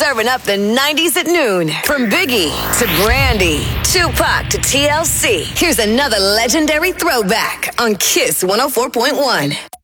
Serving up the 90s at noon. From Biggie to Brandy, Tupac to TLC. Here's another legendary throwback on Kiss 104.1.